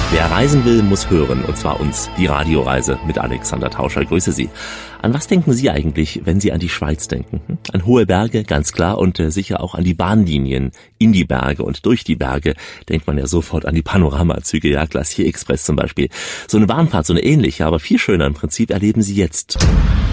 Wer reisen will, muss hören, und zwar uns, die Radioreise mit Alexander Tauscher. Grüße Sie. An was denken Sie eigentlich, wenn Sie an die Schweiz denken? An hohe Berge, ganz klar, und sicher auch an die Bahnlinien in die Berge und durch die Berge. Denkt man ja sofort an die Panoramazüge, ja, Glacier Express zum Beispiel. So eine Bahnfahrt, so eine ähnliche, aber viel schöner im Prinzip erleben Sie jetzt.